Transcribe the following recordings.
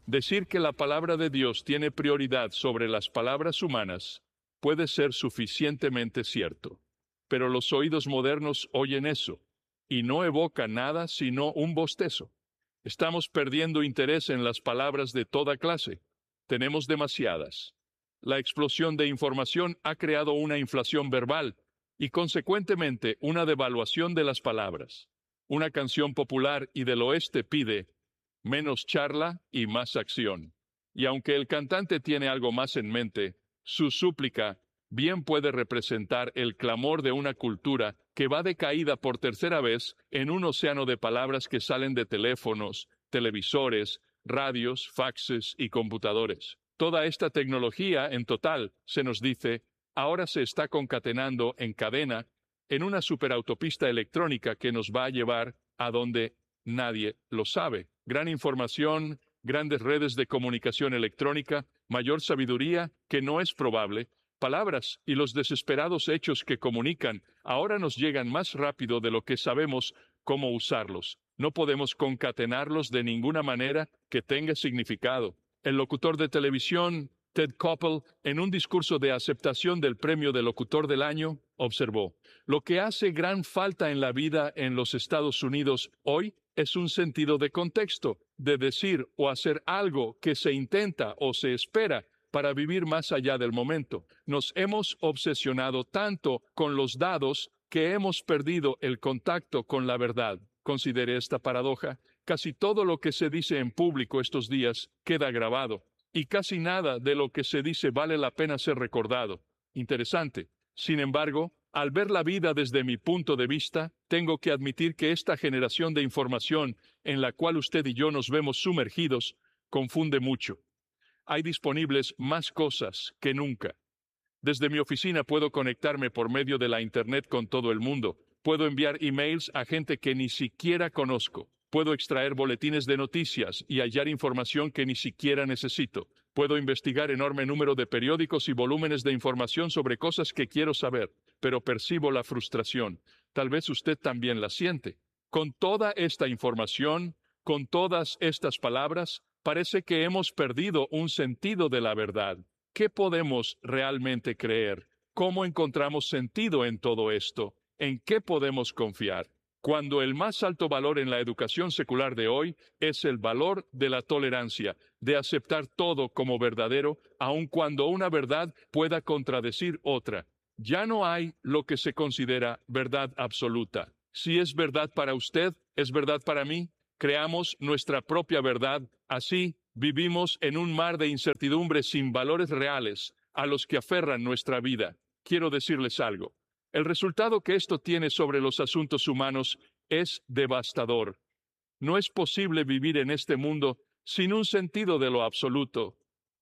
Decir que la palabra de Dios tiene prioridad sobre las palabras humanas puede ser suficientemente cierto, pero los oídos modernos oyen eso, y no evoca nada sino un bostezo. Estamos perdiendo interés en las palabras de toda clase. Tenemos demasiadas. La explosión de información ha creado una inflación verbal y, consecuentemente, una devaluación de las palabras. Una canción popular y del oeste pide menos charla y más acción. Y aunque el cantante tiene algo más en mente, su súplica bien puede representar el clamor de una cultura que va de caída por tercera vez en un océano de palabras que salen de teléfonos, televisores, radios, faxes y computadores. Toda esta tecnología, en total, se nos dice, ahora se está concatenando en cadena en una superautopista electrónica que nos va a llevar a donde nadie lo sabe. Gran información, grandes redes de comunicación electrónica, mayor sabiduría que no es probable. Palabras y los desesperados hechos que comunican ahora nos llegan más rápido de lo que sabemos cómo usarlos. No podemos concatenarlos de ninguna manera que tenga significado. El locutor de televisión, Ted Koppel, en un discurso de aceptación del premio de locutor del año, observó: lo que hace gran falta en la vida en los Estados Unidos hoy es un sentido de contexto, de decir o hacer algo que se intenta o se espera para vivir más allá del momento. Nos hemos obsesionado tanto con los dados que hemos perdido el contacto con la verdad. Considere esta paradoja. Casi todo lo que se dice en público estos días queda grabado, y casi nada de lo que se dice vale la pena ser recordado. Interesante. Sin embargo, al ver la vida desde mi punto de vista, tengo que admitir que esta generación de información en la cual usted y yo nos vemos sumergidos confunde mucho. Hay disponibles más cosas que nunca. Desde mi oficina puedo conectarme por medio de la Internet con todo el mundo. Puedo enviar emails a gente que ni siquiera conozco. Puedo extraer boletines de noticias y hallar información que ni siquiera necesito. Puedo investigar enorme número de periódicos y volúmenes de información sobre cosas que quiero saber, pero percibo la frustración. Tal vez usted también la siente. Con toda esta información, con todas estas palabras, parece que hemos perdido un sentido de la verdad. ¿Qué podemos realmente creer? ¿Cómo encontramos sentido en todo esto? ¿En qué podemos confiar? Cuando el más alto valor en la educación secular de hoy es el valor de la tolerancia, de aceptar todo como verdadero, aun cuando una verdad pueda contradecir otra. Ya no hay lo que se considera verdad absoluta. Si es verdad para usted, ¿es verdad para mí? Creamos nuestra propia verdad. Así, vivimos en un mar de incertidumbre sin valores reales a los que aferran nuestra vida. Quiero decirles algo. El resultado que esto tiene sobre los asuntos humanos es devastador. No es posible vivir en este mundo sin un sentido de lo absoluto.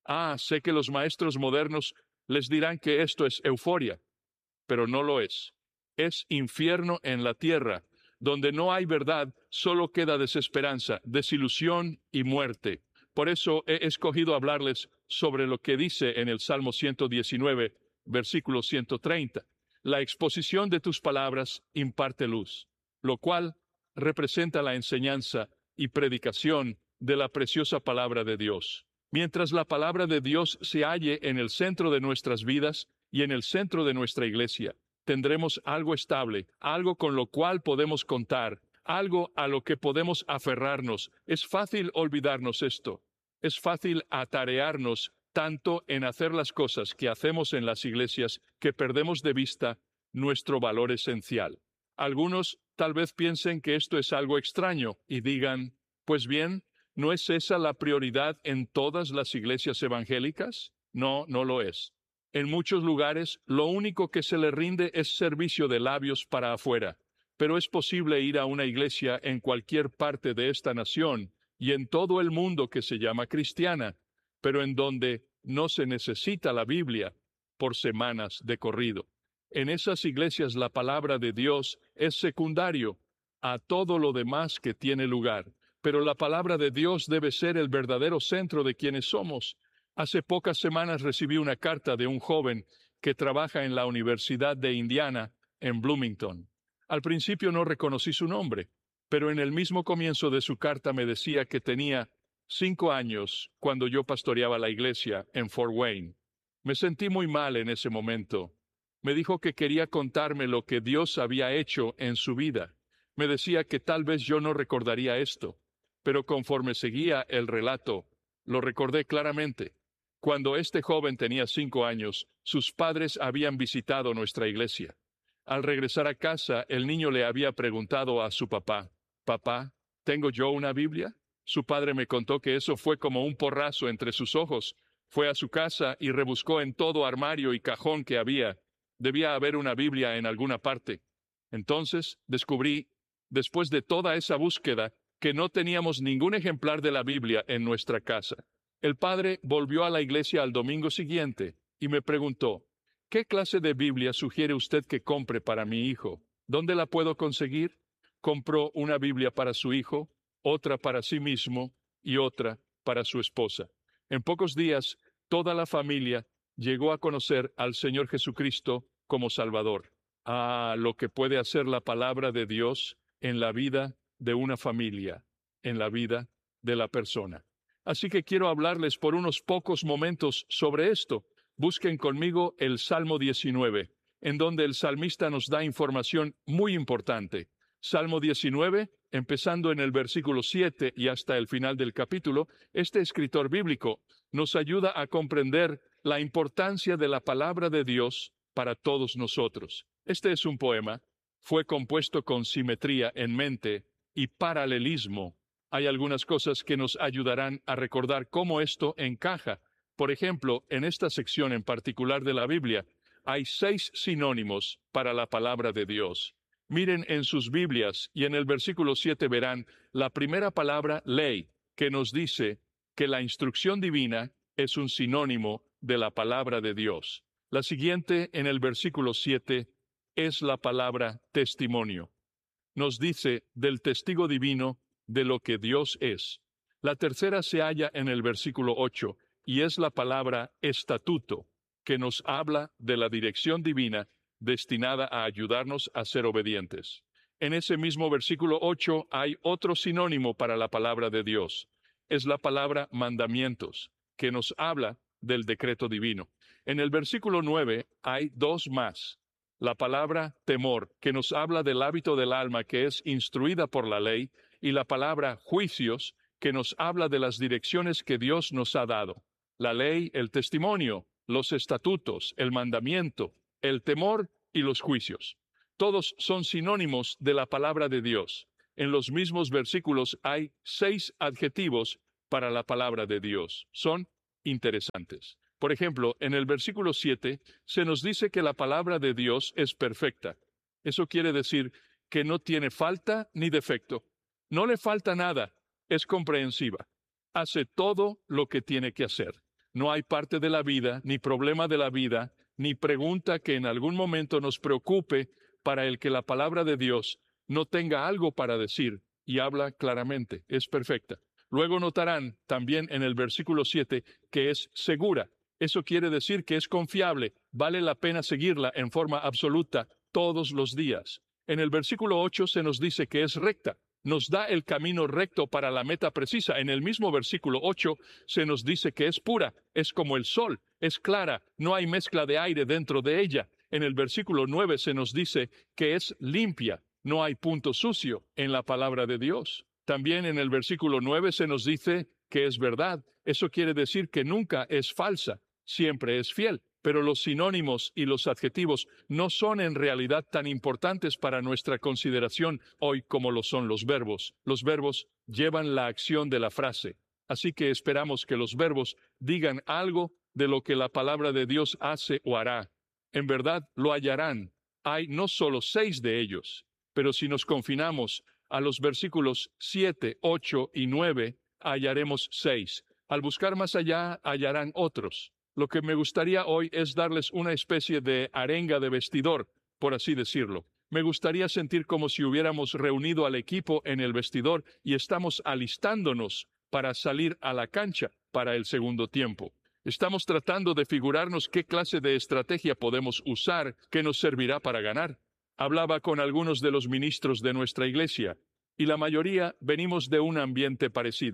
Sé que los maestros modernos les dirán que esto es euforia, pero no lo es. Es infierno en la tierra. Donde no hay verdad, solo queda desesperanza, desilusión y muerte. Por eso he escogido hablarles sobre lo que dice en el Salmo 119, versículo 130. La exposición de tus palabras imparte luz, lo cual representa la enseñanza y predicación de la preciosa palabra de Dios. Mientras la palabra de Dios se halle en el centro de nuestras vidas y en el centro de nuestra iglesia, tendremos algo estable, algo con lo cual podemos contar, algo a lo que podemos aferrarnos. Es fácil olvidarnos esto. Es fácil atarearnos tanto en hacer las cosas que hacemos en las iglesias que perdemos de vista nuestro valor esencial. Algunos tal vez piensen que esto es algo extraño y digan, pues bien, ¿no es esa la prioridad en todas las iglesias evangélicas? No, no lo es. En muchos lugares, lo único que se le rinde es servicio de labios para afuera. Pero es posible ir a una iglesia en cualquier parte de esta nación y en todo el mundo que se llama cristiana, pero en donde no se necesita la Biblia por semanas de corrido. En esas iglesias la palabra de Dios es secundario a todo lo demás que tiene lugar, pero la palabra de Dios debe ser el verdadero centro de quienes somos. Hace pocas semanas recibí una carta de un joven que trabaja en la Universidad de Indiana, en Bloomington. Al principio no reconocí su nombre, pero en el mismo comienzo de su carta me decía que tenía 5 años, cuando yo pastoreaba la iglesia en Fort Wayne. Me sentí muy mal en ese momento. Me dijo que quería contarme lo que Dios había hecho en su vida. Me decía que tal vez yo no recordaría esto, pero conforme seguía el relato, lo recordé claramente. Cuando este joven tenía 5 años, sus padres habían visitado nuestra iglesia. Al regresar a casa, el niño le había preguntado a su papá, «Papá, ¿tengo yo una Biblia?» Su padre me contó que eso fue como un porrazo entre sus ojos. Fue a su casa y rebuscó en todo armario y cajón que había. Debía haber una Biblia en alguna parte. Entonces descubrí, después de toda esa búsqueda, que no teníamos ningún ejemplar de la Biblia en nuestra casa. El padre volvió a la iglesia al domingo siguiente y me preguntó, «¿Qué clase de Biblia sugiere usted que compre para mi hijo? ¿Dónde la puedo conseguir?» Compró una Biblia para su hijo, otra para sí mismo y otra para su esposa. En pocos días, toda la familia llegó a conocer al Señor Jesucristo como Salvador. Ah, lo que puede hacer la palabra de Dios en la vida de una familia, en la vida de la persona. Así que quiero hablarles por unos pocos momentos sobre esto. Busquen conmigo el Salmo 19, en donde el salmista nos da información muy importante. Salmo 19, empezando en el versículo 7 y hasta el final del capítulo, este escritor bíblico nos ayuda a comprender la importancia de la palabra de Dios para todos nosotros. Este es un poema, fue compuesto con simetría en mente y paralelismo. Hay algunas cosas que nos ayudarán a recordar cómo esto encaja. Por ejemplo, en esta sección en particular de la Biblia, hay 6 sinónimos para la palabra de Dios. Miren en sus Biblias y en el versículo 7 verán la primera palabra ley, que nos dice que la instrucción divina es un sinónimo de la palabra de Dios. La siguiente, en el versículo 7, es la palabra testimonio. Nos dice del testigo divino de lo que Dios es. La tercera se halla en el versículo 8 y es la palabra estatuto, que nos habla de la dirección divina destinada a ayudarnos a ser obedientes. En ese mismo versículo 8 hay otro sinónimo para la palabra de Dios. Es la palabra mandamientos, que nos habla del decreto divino. En el versículo 9 hay 2 más. La palabra temor, que nos habla del hábito del alma que es instruida por la ley, y la palabra juicios, que nos habla de las direcciones que Dios nos ha dado. La ley, el testimonio, los estatutos, el mandamiento, el temor y los juicios. Todos son sinónimos de la palabra de Dios. En los mismos versículos hay 6 adjetivos para la palabra de Dios. Son interesantes. Por ejemplo, en el versículo 7 se nos dice que la palabra de Dios es perfecta. Eso quiere decir que no tiene falta ni defecto. No le falta nada, es comprensiva. Hace todo lo que tiene que hacer. No hay parte de la vida, ni problema de la vida, ni pregunta que en algún momento nos preocupe para el que la palabra de Dios no tenga algo para decir y habla claramente. Es perfecta. Luego notarán también en el versículo 7 que es segura. Eso quiere decir que es confiable, vale la pena seguirla en forma absoluta todos los días. En el versículo 8 se nos dice que es recta, nos da el camino recto para la meta precisa. En el mismo versículo 8 se nos dice que es pura, es como el sol, es clara, no hay mezcla de aire dentro de ella. En el versículo 9 se nos dice que es limpia, no hay punto sucio en la palabra de Dios. También en el versículo 9 se nos dice que es verdad, eso quiere decir que nunca es falsa. Siempre es fiel, pero los sinónimos y los adjetivos no son en realidad tan importantes para nuestra consideración hoy como lo son los verbos. Los verbos llevan la acción de la frase, así que esperamos que los verbos digan algo de lo que la palabra de Dios hace o hará. En verdad lo hallarán. Hay no solo 6 de ellos, pero si nos confinamos a los versículos 7, 8 y 9, hallaremos 6. Al buscar más allá, hallarán otros. Lo que me gustaría hoy es darles una especie de arenga de vestidor, por así decirlo. Me gustaría sentir como si hubiéramos reunido al equipo en el vestidor y estamos alistándonos para salir a la cancha para el segundo tiempo. Estamos tratando de figurarnos qué clase de estrategia podemos usar que nos servirá para ganar. Hablaba con algunos de los ministros de nuestra iglesia, y la mayoría venimos de un ambiente parecido.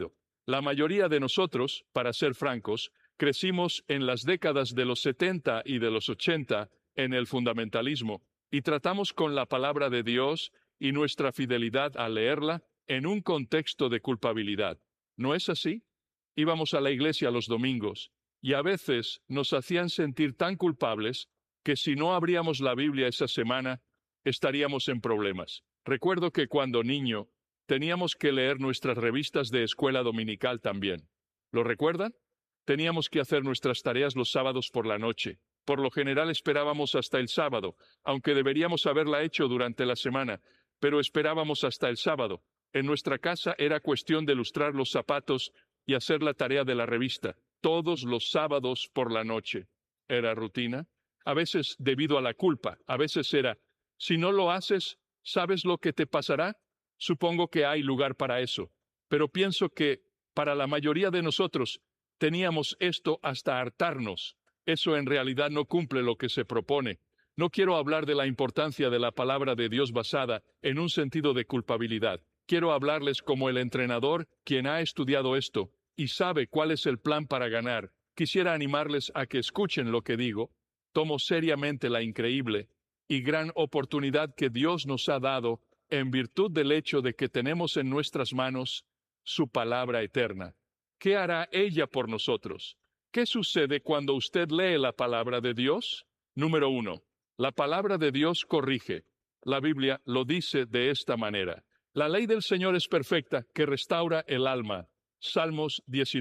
La mayoría de nosotros, para ser francos, crecimos en las décadas de los 70 y de los 80 en el fundamentalismo, y tratamos con la palabra de Dios y nuestra fidelidad a leerla en un contexto de culpabilidad. ¿No es así? Íbamos a la iglesia los domingos, y a veces nos hacían sentir tan culpables que si no abríamos la Biblia esa semana, estaríamos en problemas. Recuerdo que cuando niño, teníamos que leer nuestras revistas de escuela dominical también. ¿Lo recuerdan? Teníamos que hacer nuestras tareas los sábados por la noche. Por lo general esperábamos hasta el sábado, aunque deberíamos haberla hecho durante la semana, pero esperábamos hasta el sábado. En nuestra casa era cuestión de lustrar los zapatos y hacer la tarea de la revista, todos los sábados por la noche. Era rutina. A veces debido a la culpa, a veces era, si no lo haces, ¿sabes lo que te pasará? Supongo que hay lugar para eso, pero pienso que, para la mayoría de nosotros, teníamos esto hasta hartarnos. Eso en realidad no cumple lo que se propone. No quiero hablar de la importancia de la palabra de Dios basada en un sentido de culpabilidad. Quiero hablarles como el entrenador quien ha estudiado esto y sabe cuál es el plan para ganar. Quisiera animarles a que escuchen lo que digo. Tomo seriamente la increíble y gran oportunidad que Dios nos ha dado en virtud del hecho de que tenemos en nuestras manos su palabra eterna. ¿Qué hará ella por nosotros? ¿Qué sucede cuando usted lee la palabra de Dios? Número 1. La palabra de Dios corrige. La Biblia lo dice de esta manera. La ley del Señor es perfecta, que restaura el alma. Salmos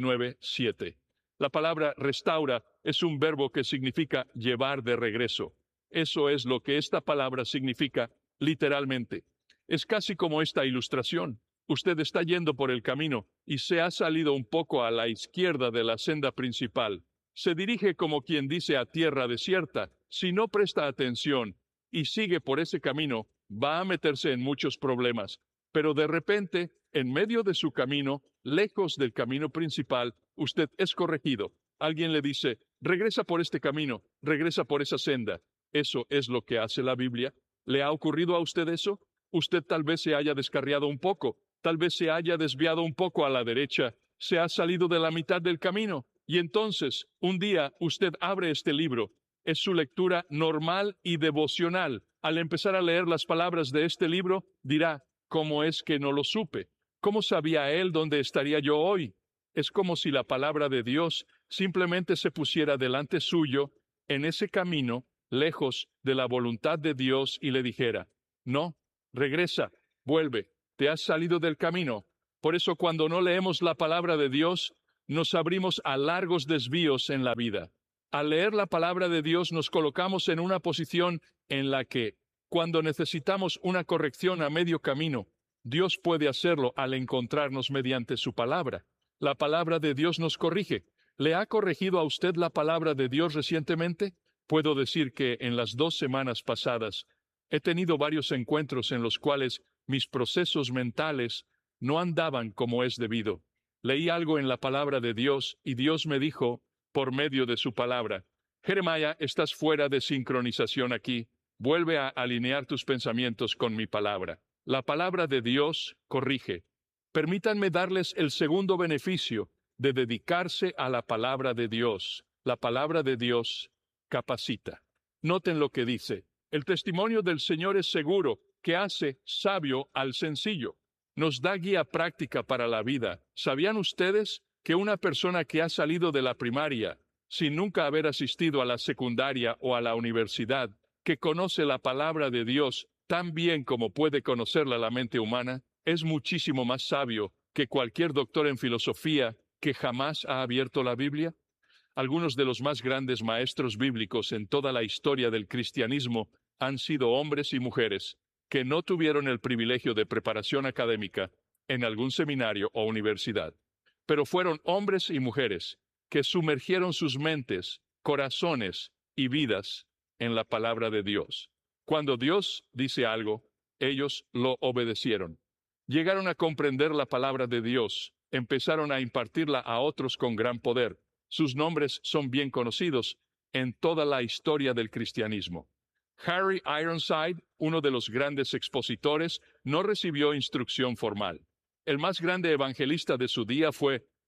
19:7. La palabra restaura es un verbo que significa llevar de regreso. Eso es lo que esta palabra significa literalmente. Es casi como esta ilustración. Usted está yendo por el camino y se ha salido un poco a la izquierda de la senda principal. Se dirige como quien dice a tierra desierta. Si no presta atención y sigue por ese camino, va a meterse en muchos problemas. Pero de repente, en medio de su camino, lejos del camino principal, usted es corregido. Alguien le dice, regresa por este camino, regresa por esa senda. Eso es lo que hace la Biblia. ¿Le ha ocurrido a usted eso? Usted tal vez se haya descarriado un poco, tal vez se haya desviado un poco a la derecha, se ha salido de la mitad del camino, y entonces, un día, usted abre este libro. Es su lectura normal y devocional. Al empezar a leer las palabras de este libro, dirá, ¿cómo es que no lo supe? ¿Cómo sabía él dónde estaría yo hoy? Es como si la palabra de Dios simplemente se pusiera delante suyo, en ese camino, lejos de la voluntad de Dios, y le dijera, no, regresa, vuelve, te has salido del camino. Por eso cuando no leemos la palabra de Dios, nos abrimos a largos desvíos en la vida. Al leer la palabra de Dios nos colocamos en una posición en la que, cuando necesitamos una corrección a medio camino, Dios puede hacerlo al encontrarnos mediante su palabra. La palabra de Dios nos corrige. ¿Le ha corregido a usted la palabra de Dios recientemente? Puedo decir que en las 2 semanas pasadas he tenido varios encuentros en los cuales mis procesos mentales no andaban como es debido. Leí algo en la palabra de Dios y Dios me dijo, por medio de su palabra, Jeremiah, estás fuera de sincronización aquí. Vuelve a alinear tus pensamientos con mi palabra. La palabra de Dios corrige. Permítanme darles el segundo beneficio de dedicarse a la palabra de Dios. La palabra de Dios capacita. Noten lo que dice. El testimonio del Señor es seguro, que hace sabio al sencillo. Nos da guía práctica para la vida. ¿Sabían ustedes que una persona que ha salido de la primaria, sin nunca haber asistido a la secundaria o a la universidad, que conoce la palabra de Dios tan bien como puede conocerla la mente humana, es muchísimo más sabio que cualquier doctor en filosofía que jamás ha abierto la Biblia? Algunos de los más grandes maestros bíblicos en toda la historia del cristianismo han sido hombres y mujeres que no tuvieron el privilegio de preparación académica en algún seminario o universidad, pero fueron hombres y mujeres que sumergieron sus mentes, corazones y vidas en la palabra de Dios. Cuando Dios dice algo, ellos lo obedecieron. Llegaron a comprender la palabra de Dios, empezaron a impartirla a otros con gran poder. Sus nombres son bien conocidos en toda la historia del cristianismo. Harry Ironside, uno de los grandes expositores, no recibió instrucción formal. El más grande evangelista de su día fue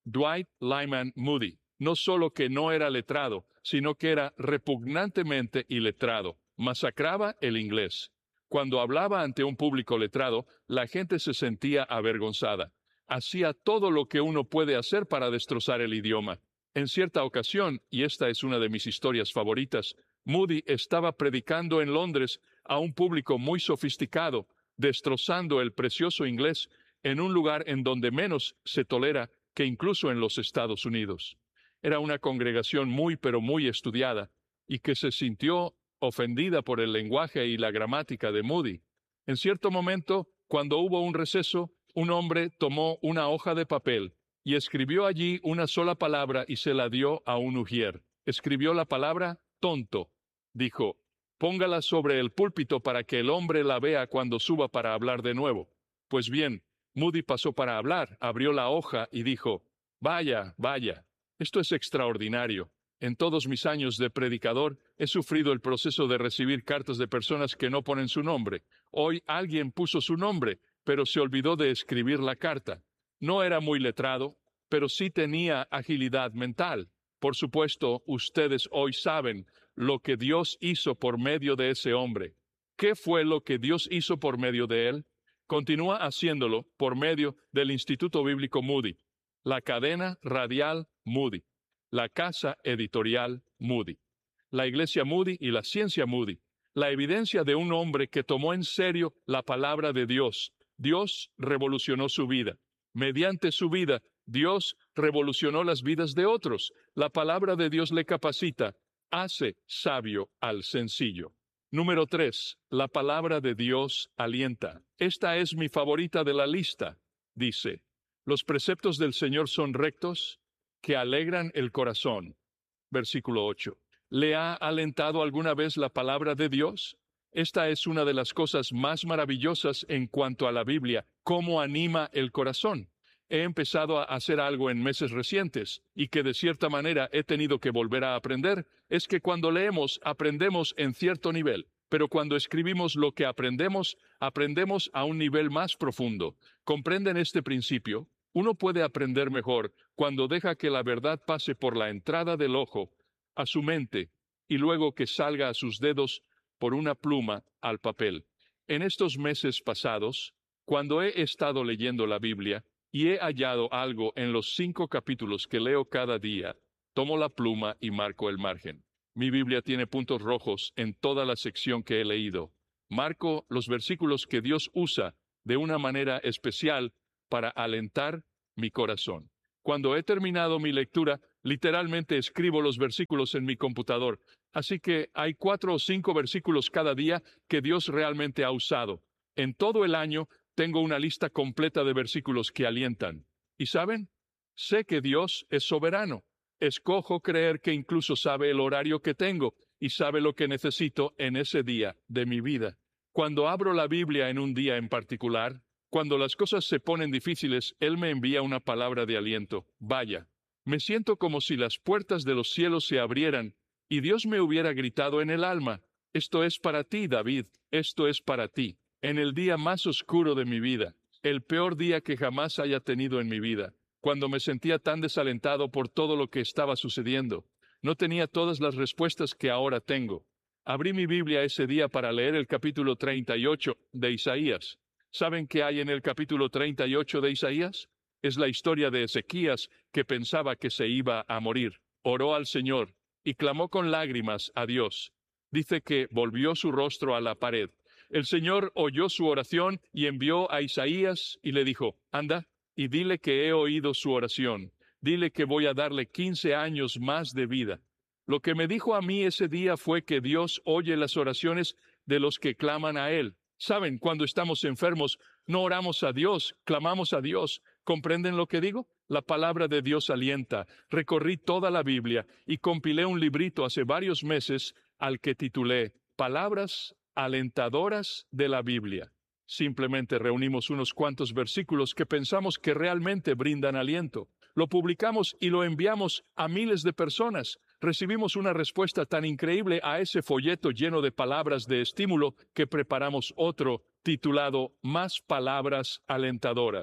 Dwight Lyman Moody no solo que no era letrado, sino que era repugnantemente iletrado. Masacraba el inglés. Cuando hablaba ante un público letrado, la gente se sentía avergonzada. Hacía todo lo que uno puede hacer para destrozar el idioma. En cierta ocasión, y esta es una de mis historias favoritas, Moody estaba predicando en Londres a un público muy sofisticado, destrozando el precioso inglés en un lugar en donde menos se tolera que incluso en los Estados Unidos. Era una congregación muy pero muy estudiada y que se sintió ofendida por el lenguaje y la gramática de Moody. En cierto momento, cuando hubo un receso, un hombre tomó una hoja de papel y escribió allí una sola palabra y se la dio a un ujier. Escribió la palabra tonto. Dijo, póngala sobre el púlpito para que el hombre la vea cuando suba para hablar de nuevo. Pues bien, Moody pasó para hablar, abrió la hoja y dijo, vaya, vaya, esto es extraordinario. En todos mis años de predicador he sufrido el proceso de recibir cartas de personas que no ponen su nombre. Hoy alguien puso su nombre, pero se olvidó de escribir la carta. No era muy letrado, pero sí tenía agilidad mental. Por supuesto, ustedes hoy saben lo que Dios hizo por medio de ese hombre. ¿Qué fue lo que Dios hizo por medio de él? Continúa haciéndolo por medio del Instituto Bíblico Moody, la cadena radial Moody, la casa editorial Moody, la iglesia Moody y la ciencia Moody, la evidencia de un hombre que tomó en serio la palabra de Dios. Dios revolucionó su vida. Mediante su vida, Dios revolucionó las vidas de otros. La palabra de Dios le capacita, hace sabio al sencillo. Número 3. La palabra de Dios alienta. Esta es mi favorita de la lista. Dice, los preceptos del Señor son rectos, que alegran el corazón. Versículo 8. ¿Le ha alentado alguna vez la palabra de Dios? Esta es una de las cosas más maravillosas en cuanto a la Biblia, cómo anima el corazón. He empezado a hacer algo en meses recientes, y que de cierta manera he tenido que volver a aprender, es que cuando leemos, aprendemos en cierto nivel, pero cuando escribimos lo que aprendemos, aprendemos a un nivel más profundo. ¿Comprenden este principio? Uno puede aprender mejor cuando deja que la verdad pase por la entrada del ojo, a su mente, y luego que salga a sus dedos por una pluma al papel. En estos meses pasados, cuando he estado leyendo la Biblia, y he hallado algo en los 5 capítulos que leo cada día, tomo la pluma y marco el margen. Mi Biblia tiene puntos rojos en toda la sección que he leído. Marco los versículos que Dios usa de una manera especial para alentar mi corazón. Cuando he terminado mi lectura, literalmente escribo los versículos en mi computador. Así que hay 4 o 5 versículos cada día que Dios realmente ha usado. En todo el año, tengo una lista completa de versículos que alientan. ¿Y saben? Sé que Dios es soberano. Escojo creer que incluso sabe el horario que tengo y sabe lo que necesito en ese día de mi vida. Cuando abro la Biblia en un día en particular, cuando las cosas se ponen difíciles, Él me envía una palabra de aliento. Vaya, me siento como si las puertas de los cielos se abrieran y Dios me hubiera gritado en el alma, esto es para ti, David, esto es para ti. En el día más oscuro de mi vida, el peor día que jamás haya tenido en mi vida, cuando me sentía tan desalentado por todo lo que estaba sucediendo, no tenía todas las respuestas que ahora tengo. Abrí mi Biblia ese día para leer el capítulo 38 de Isaías. ¿Saben qué hay en el capítulo 38 de Isaías? Es la historia de Ezequías que pensaba que se iba a morir. Oró al Señor y clamó con lágrimas a Dios. Dice que volvió su rostro a la pared. El Señor oyó su oración y envió a Isaías y le dijo, anda y dile que he oído su oración. Dile que voy a darle 15 años más de vida. Lo que me dijo a mí ese día fue que Dios oye las oraciones de los que claman a Él. Saben, cuando estamos enfermos, no oramos a Dios, clamamos a Dios. ¿Comprenden lo que digo? La palabra de Dios alienta. Recorrí toda la Biblia y compilé un librito hace varios meses al que titulé Palabras alentadoras de la Biblia. Simplemente reunimos unos cuantos versículos que pensamos que realmente brindan aliento. Lo publicamos y lo enviamos a miles de personas. Recibimos una respuesta tan increíble a ese folleto lleno de palabras de estímulo que preparamos otro titulado Más palabras alentadoras.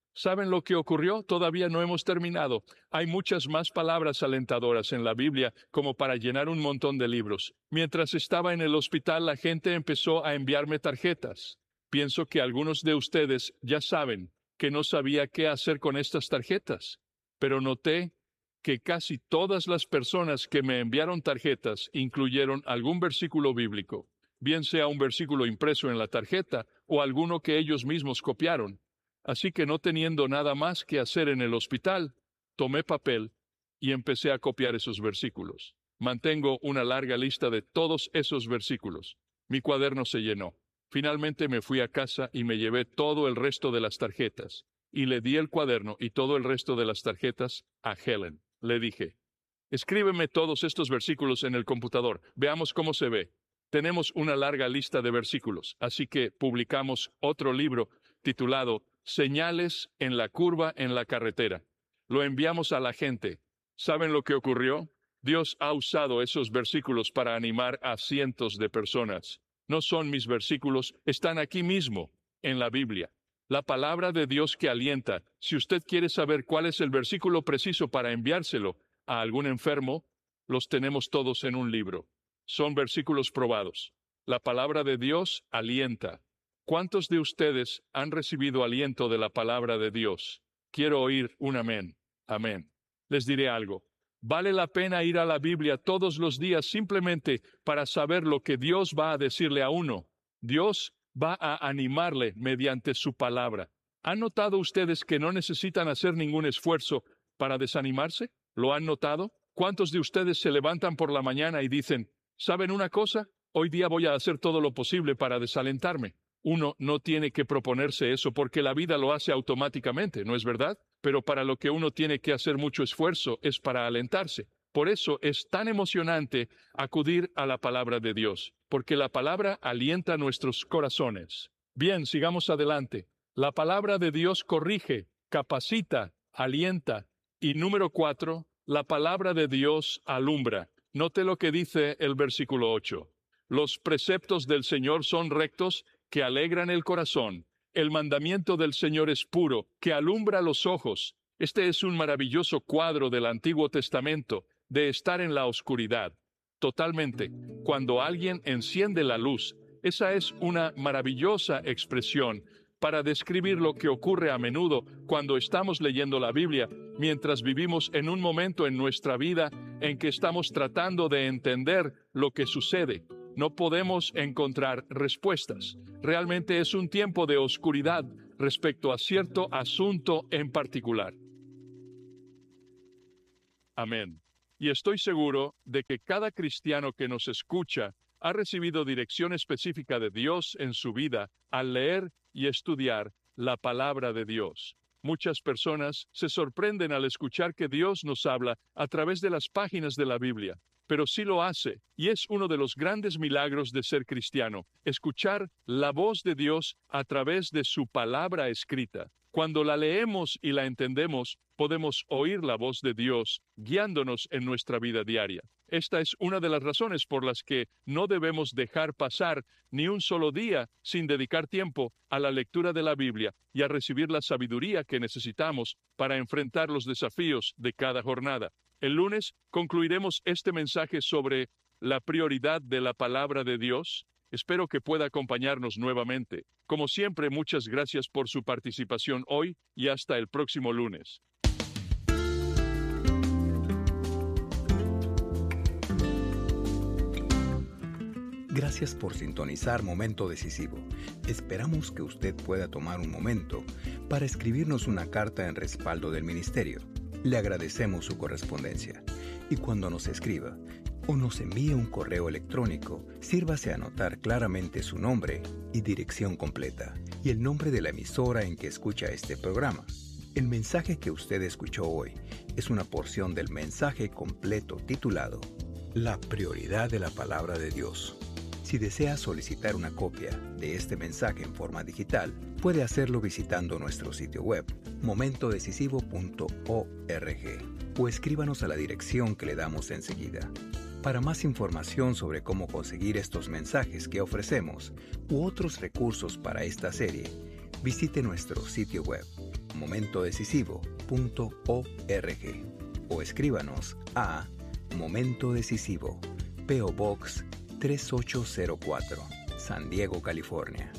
¿Saben lo que ocurrió? Todavía no hemos terminado. Hay muchas más palabras alentadoras en la Biblia como para llenar un montón de libros. Mientras estaba en el hospital, la gente empezó a enviarme tarjetas. Pienso que algunos de ustedes ya saben que no sabía qué hacer con estas tarjetas, pero noté que casi todas las personas que me enviaron tarjetas incluyeron algún versículo bíblico, bien sea un versículo impreso en la tarjeta o alguno que ellos mismos copiaron. Así que no teniendo nada más que hacer en el hospital, tomé papel y empecé a copiar esos versículos. Mantengo una larga lista de todos esos versículos. Mi cuaderno se llenó. Finalmente me fui a casa y me llevé todo el resto de las tarjetas. Y le di el cuaderno y todo el resto de las tarjetas a Helen. Le dije, escríbeme todos estos versículos en el computador. Veamos cómo se ve. Tenemos una larga lista de versículos, así que publicamos otro libro titulado Señales en la curva en la carretera. Lo enviamos a la gente. ¿Saben lo que ocurrió? Dios ha usado esos versículos para animar a cientos de personas. No son mis versículos, están aquí mismo, en la Biblia. La palabra de Dios que alienta. Si usted quiere saber cuál es el versículo preciso para enviárselo a algún enfermo, los tenemos todos en un libro. Son versículos probados. La palabra de Dios alienta. ¿Cuántos de ustedes han recibido aliento de la palabra de Dios? Quiero oír un amén. Amén. Les diré algo. Vale la pena ir a la Biblia todos los días simplemente para saber lo que Dios va a decirle a uno. Dios va a animarle mediante su palabra. ¿Han notado ustedes que no necesitan hacer ningún esfuerzo para desanimarse? ¿Lo han notado? ¿Cuántos de ustedes se levantan por la mañana y dicen, ¿saben una cosa? Hoy día voy a hacer todo lo posible para desalentarme. Uno no tiene que proponerse eso porque la vida lo hace automáticamente, ¿no es verdad? Pero para lo que uno tiene que hacer mucho esfuerzo es para alentarse. Por eso es tan emocionante acudir a la palabra de Dios, porque la palabra alienta nuestros corazones. Bien, sigamos adelante. La palabra de Dios corrige, capacita, alienta. Y número 4, la palabra de Dios alumbra. Note lo que dice el versículo 8. Los preceptos del Señor son rectos, que alegran el corazón. El mandamiento del Señor es puro, que alumbra los ojos. Este es un maravilloso cuadro del Antiguo Testamento, de estar en la oscuridad. Totalmente. Cuando alguien enciende la luz, esa es una maravillosa expresión para describir lo que ocurre a menudo cuando estamos leyendo la Biblia, mientras vivimos en un momento en nuestra vida en que estamos tratando de entender lo que sucede. No podemos encontrar respuestas. Realmente es un tiempo de oscuridad respecto a cierto asunto en particular. Amén. Y estoy seguro de que cada cristiano que nos escucha ha recibido dirección específica de Dios en su vida al leer y estudiar la palabra de Dios. Muchas personas se sorprenden al escuchar que Dios nos habla a través de las páginas de la Biblia, pero sí lo hace, y es uno de los grandes milagros de ser cristiano, escuchar la voz de Dios a través de su palabra escrita. Cuando la leemos y la entendemos, podemos oír la voz de Dios guiándonos en nuestra vida diaria. Esta es una de las razones por las que no debemos dejar pasar ni un solo día sin dedicar tiempo a la lectura de la Biblia y a recibir la sabiduría que necesitamos para enfrentar los desafíos de cada jornada. El lunes concluiremos este mensaje sobre la prioridad de la palabra de Dios. Espero que pueda acompañarnos nuevamente. Como siempre, muchas gracias por su participación hoy y hasta el próximo lunes. Gracias por sintonizar Momento Decisivo. Esperamos que usted pueda tomar un momento para escribirnos una carta en respaldo del ministerio. Le agradecemos su correspondencia. Y cuando nos escriba o nos envíe un correo electrónico, sírvase a anotar claramente su nombre y dirección completa y el nombre de la emisora en que escucha este programa. El mensaje que usted escuchó hoy es una porción del mensaje completo titulado La prioridad de la palabra de Dios. Si desea solicitar una copia de este mensaje en forma digital, puede hacerlo visitando nuestro sitio web, momentodecisivo.org, o escríbanos a la dirección que le damos enseguida. Para más información sobre cómo conseguir estos mensajes que ofrecemos u otros recursos para esta serie, visite nuestro sitio web, momentodecisivo.org o escríbanos a Momento Decisivo, P.O. Box 3804, San Diego, California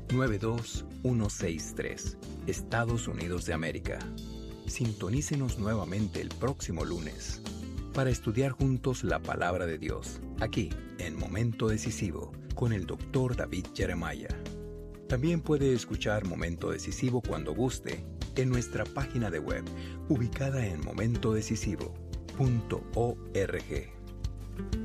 92163, Estados Unidos de América. Sintonícenos nuevamente el próximo lunes para estudiar juntos la palabra de Dios, aquí en Momento Decisivo con el Dr. David Jeremiah. También puede escuchar Momento Decisivo cuando guste en nuestra página de web ubicada en momentodecisivo.org.